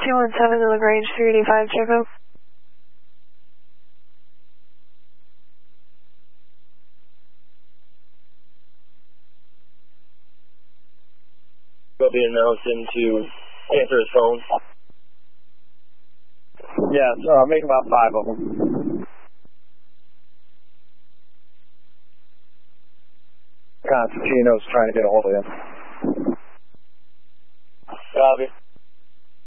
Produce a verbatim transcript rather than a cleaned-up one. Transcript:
two one seven to LaGrange three eighty-five, Checo. Will be announced him to answer his phone. Yes, uh, make about five of them. Constantino's trying to get a hold of him.